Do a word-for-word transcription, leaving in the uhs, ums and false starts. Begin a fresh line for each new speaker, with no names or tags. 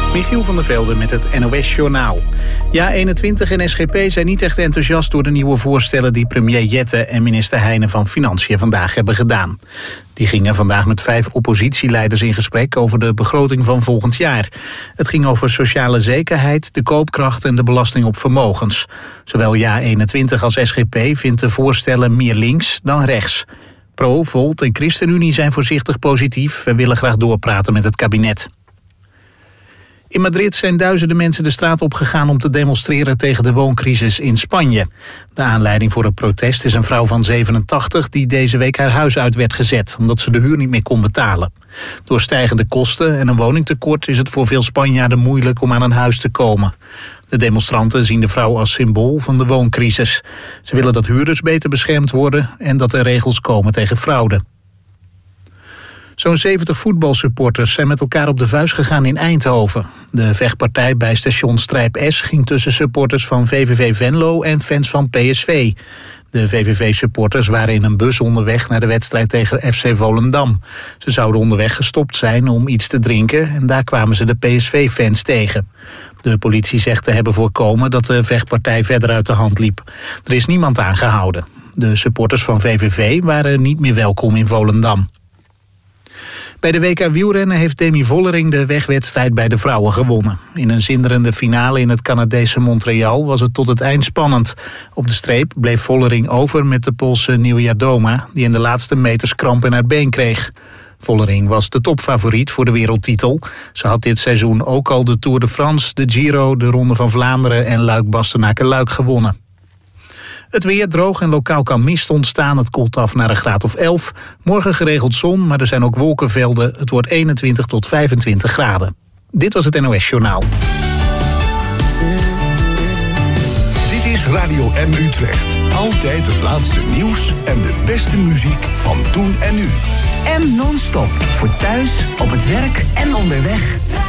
Michiel van der Velde met het N O S-journaal. Ja eenentwintig en S G P zijn niet echt enthousiast door de nieuwe voorstellen die premier Jette en minister Heijnen van Financiën vandaag hebben gedaan. Die gingen vandaag met vijf oppositieleiders in gesprek over de begroting van volgend jaar. Het ging over sociale zekerheid, de koopkracht en de belasting op vermogens. Zowel Ja eenentwintig als S G P vindt de voorstellen meer links dan rechts. Pro, Volt en ChristenUnie zijn voorzichtig positief en willen graag doorpraten met het kabinet. In Madrid zijn duizenden mensen de straat opgegaan om te demonstreren tegen de wooncrisis in Spanje. De aanleiding voor het protest is een vrouw van zevenentachtig die deze week haar huis uit werd gezet omdat ze de huur niet meer kon betalen. Door stijgende kosten en een woningtekort is het voor veel Spanjaarden moeilijk om aan een huis te komen. De demonstranten zien de vrouw als symbool van de wooncrisis. Ze willen dat huurders beter beschermd worden en dat er regels komen tegen fraude. Zo'n zeventig voetbalsupporters zijn met elkaar op de vuist gegaan in Eindhoven. De vechtpartij bij station Strijp S ging tussen supporters van V V V Venlo en fans van P S V. De V V V-supporters waren in een bus onderweg naar de wedstrijd tegen F C Volendam. Ze zouden onderweg gestopt zijn om iets te drinken en daar kwamen ze de P S V-fans tegen. De politie zegt te hebben voorkomen dat de vechtpartij verder uit de hand liep. Er is niemand aangehouden. De supporters van V V V waren niet meer welkom in Volendam. Bij de W K wielrennen heeft Demi Vollering de wegwedstrijd bij de vrouwen gewonnen. In een zinderende finale in het Canadese Montreal was het tot het eind spannend. Op de streep bleef Vollering over met de Poolse Niewiadoma, die in de laatste meters kramp in haar been kreeg. Vollering was de topfavoriet voor de wereldtitel. Ze had dit seizoen ook al de Tour de France, de Giro, de Ronde van Vlaanderen en Luik-Bastenaken-Luik gewonnen. Het weer droog en lokaal kan mist ontstaan. Het koelt af naar een graad of elf. Morgen geregeld zon, maar er zijn ook wolkenvelden. Het wordt eenentwintig tot vijfentwintig graden. Dit was het N O S-journaal.
Dit is Radio M Utrecht. Altijd het laatste nieuws en de beste muziek van toen en nu.
M non-stop. Voor thuis, op het werk en onderweg.